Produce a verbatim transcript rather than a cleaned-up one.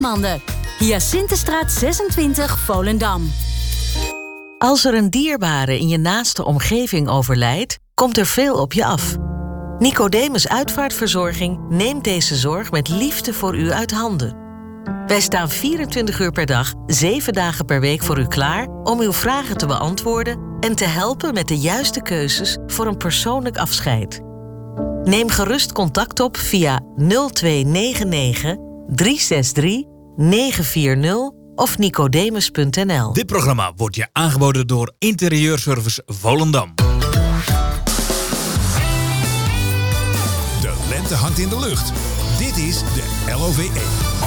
Manden. Hyacinthestraat zesentwintig, Volendam. Als er een dierbare in je naaste omgeving overlijdt, komt er veel op je af. Nicodemus Uitvaartverzorging neemt deze zorg met liefde voor u uit handen. Wij staan vierentwintig uur per dag, zeven dagen per week voor u klaar om uw vragen te beantwoorden en te helpen met de juiste keuzes voor een persoonlijk afscheid. Neem gerust contact op via nul twee negen negen, drie zes drie, negen vier nul of nicodemus punt n l. Dit programma wordt je aangeboden door Interieurservice Volendam. De lente hangt in de lucht. Dit is de L O V E.